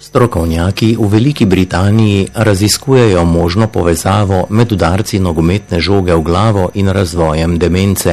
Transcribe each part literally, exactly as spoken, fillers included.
Strokovnjaki v Veliki Britaniji raziskujejo možno povezavo med udarci nogometne žoge v glavo in razvojem demence.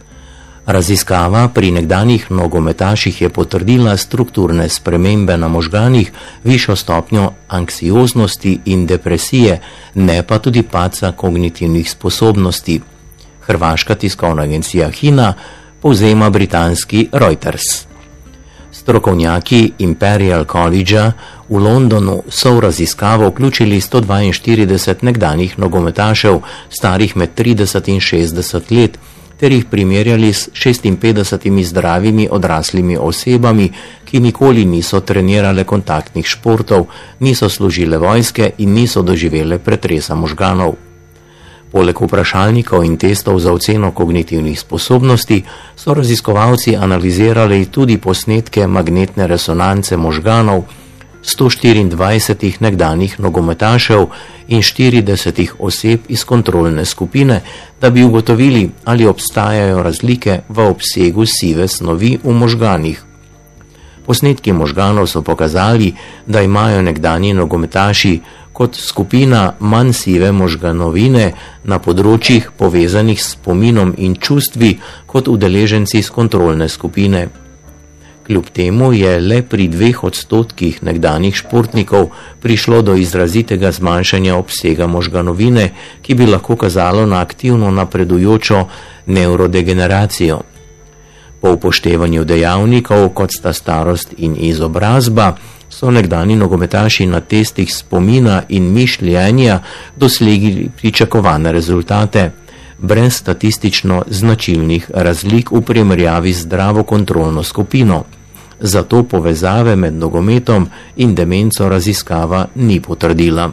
Raziskava pri nekdanjih nogometaših je potrdila strukturne spremembe na možganih, višjo stopnjo anksioznosti in depresije, ne pa tudi padca kognitivnih sposobnosti. Hrvaška tiskovna agencija Hina povzema britanski Reuters. Strokovnjaki Imperial Collegea v Londonu so v raziskavo vključili sto dvainštirideset nekdanjih nogometašev, starih med trideset in šestdeset let, ter jih primerjali s šestinpetdesetimi zdravimi odraslimi osebami, ki nikoli niso trenirale kontaktnih športov, niso služile vojske in niso doživele pretresa možganov. Poleg vprašalnikov in testov za oceno kognitivnih sposobnosti so raziskovalci analizirali tudi posnetke magnetne resonance možganov sto štiriindvajsetih nekdanjih nogometašev in štiridesetih oseb iz kontrolne skupine, da bi ugotovili, ali obstajajo razlike v obsegu sive snovi v možganih. Posnetki možganov so pokazali, da imajo nekdanji nogometaši kot skupina manj sive možganovine na področjih povezanih s spominom in čustvi kot udeleženci iz kontrolne skupine. Kljub temu je le pri dveh odstotkih nekdanjih športnikov prišlo do izrazitega zmanjšanja obsega možganovine, ki bi lahko kazalo na aktivno napredujočo nevrodegeneracijo. Po upoštevanju dejavnikov, kot sta starost in izobrazba, so nekdanji nogometaši na testih spomina in mišljenja dosegli pričakovane rezultate, brez statistično značilnih razlik v primerjavi z zdravo kontrolno skupino. Zato povezave med nogometom in demenco raziskava ni potrdila.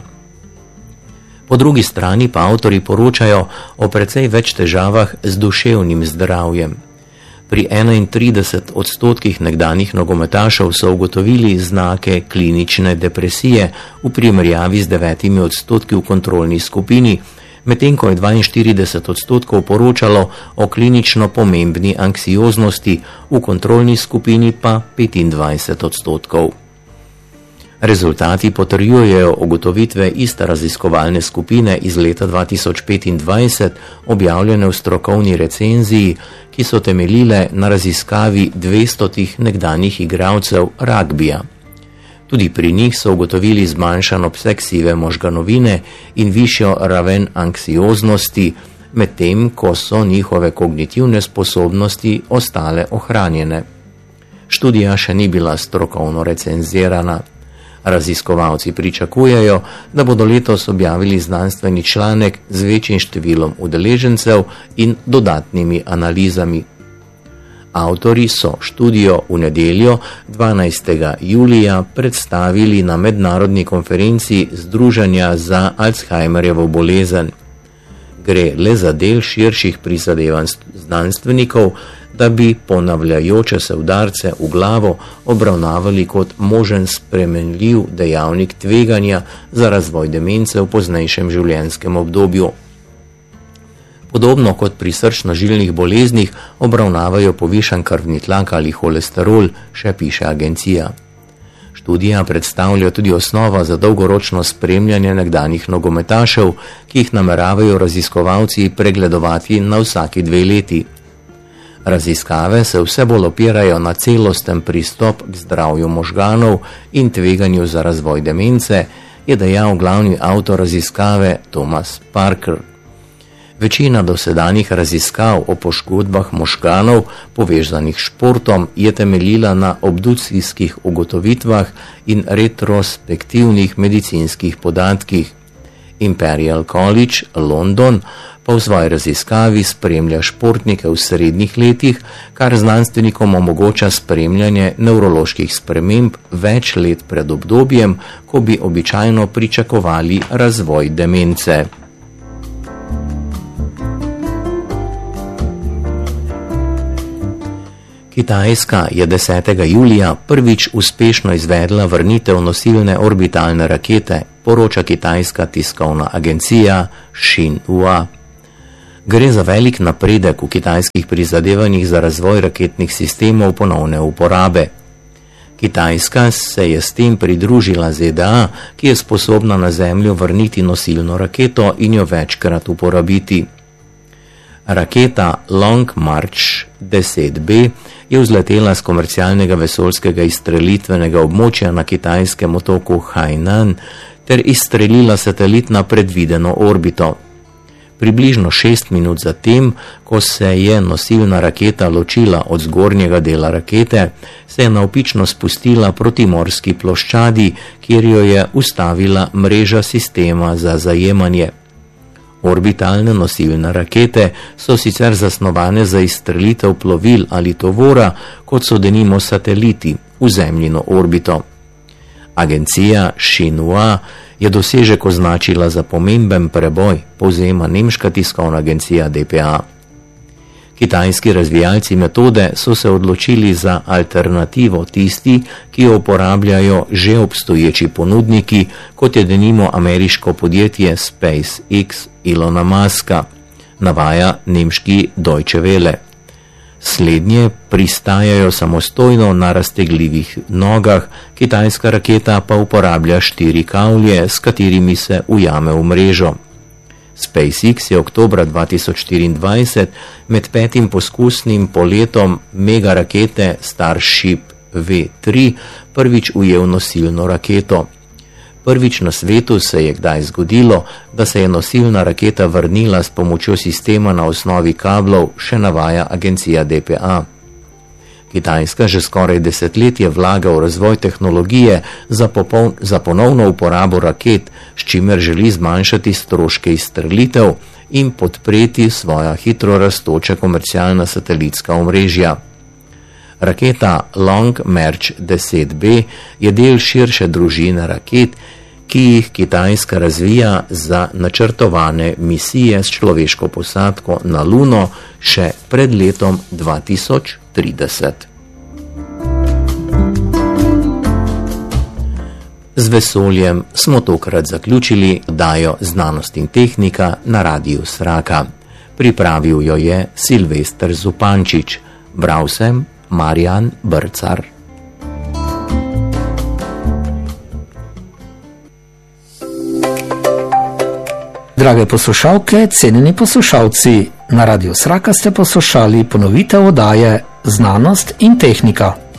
Po drugi strani pa avtorji poročajo o precej več težavah z duševnim zdravjem. Pri enaintrideset odstotkih nekdanjih nogometašev so ugotovili znake klinične depresije v primerjavi z devetimi odstotki v kontrolni skupini, medtem ko je dvainštirideset odstotkov poročalo o klinično pomembni anksioznosti, v kontrolni skupini pa petindvajset odstotkov. Rezultati potrjujejo ugotovitve iste raziskovalne skupine iz leta dva tisoč petindvajset, objavljene v strokovni recenziji, ki so temeljile na raziskavi dvestotih nekdanjih igralcev ragbija. Tudi pri njih so ugotovili zmanjšan obseg sive možganovine in višjo raven anksioznosti, medtem ko so njihove kognitivne sposobnosti ostale ohranjene. Študija še ni bila strokovno recenzirana. Raziskovalci pričakujejo, da bodo letos objavili znanstveni članek z večjim številom udeležencev in dodatnimi analizami. Avtorji so študijo v nedeljo dvanajstega julija predstavili na mednarodni konferenci Združenja za Alzheimerjevo bolezen. Gre le za del širših prizadevanj znanstvenikov, da bi ponavljajoče se udarce v glavo obravnavali kot možen spremenljiv dejavnik tveganja za razvoj demence v poznejšem življenjskem obdobju. Podobno kot pri srčno-žilnih boleznih obravnavajo povišan krvni tlak ali holesterol, še piše agencija. Študija predstavlja tudi osnovo za dolgoročno spremljanje nekdanjih nogometašev, ki jih nameravajo raziskovalci pregledovati na vsaki dve leti. Raziskave se vse bolj opirajo na celosten pristop k zdravju možganov in tveganju za razvoj demence, je dejal glavni avtor raziskave Thomas Parker. Večina dosedanjih raziskav o poškodbah možganov povezanih s športom je temeljila na obdukcijskih ugotovitvah in retrospektivnih medicinskih podatkih. Imperial College London pa v svoji raziskavi spremlja športnike v srednjih letih, kar znanstvenikom omogoča spremljanje nevroloških sprememb več let pred obdobjem, ko bi običajno pričakovali razvoj demence. Kitajska je desetega julija prvič uspešno izvedla vrnitev nosilne orbitalne rakete, poroča kitajska tiskovna agencija Xinhua. Gre za velik napredek v kitajskih prizadevanjih za razvoj raketnih sistemov ponovne uporabe. Kitajska se je s tem pridružila Z D A, ki je sposobna na Zemljo vrniti nosilno raketo in jo večkrat uporabiti. Raketa Long March deset B je vzletela z komercialnega vesoljskega izstrelitvenega območja na kitajskem otoku Hainan ter izstrelila satelit na predvideno orbito. Približno šest minut zatem, ko se je nosilna raketa ločila od zgornjega dela rakete, se je navpično spustila proti morski ploščadi, kjer jo je ustavila mreža sistema za zajemanje. Orbitalne nosilne rakete so sicer zasnovane za izstrelitev plovil ali tovora, kot so denimo sateliti v Zemljino orbito. Agencija Xinhua je dosežek označila za pomemben preboj, povzema nemška tiskovna agencija D P A. Kitajski razvijalci metode so se odločili za alternativo tisti, ki jo uporabljajo že obstoječi ponudniki, kot je denimo ameriško podjetje SpaceX Elona Muska, navaja nemški Deutsche Welle. Slednje pristajajo samostojno na raztegljivih nogah, kitajska raketa pa uporablja štiri kavlje, s katerimi se ujame v mrežo. SpaceX je oktobra dva tisoč štiriindvajset med petim poskusnim poletom megarakete Starship V tri prvič ujel nosilno raketo. Prvič na svetu se je kdaj zgodilo, da se je nosilna raketa vrnila s pomočjo sistema na osnovi kablov, še navaja agencija D P A. Kitajska že skoraj desetletje vlaga v razvoj tehnologije za, popoln, za ponovno uporabo raket, s čimer želi zmanjšati stroške izstrelitev in podpreti svoja hitro rastoča komercialna satelitska omrežja. Raketa Long March deset B je del širše družine raket, ki jih Kitajska razvija za načrtovane misije s človeško posadko na Luno še pred letom dva tisoč trideset. Z vesoljem smo tokrat zaključili oddajo Znanost in tehnika na Radiu Sraka. Pripravil jo je Silvester Zupančič, bral sem Marjan Brcar. Drage poslušalke, cenjeni poslušalci, na Radiu Sraka ste poslušali ponovitev oddaje Znanost in tehnika.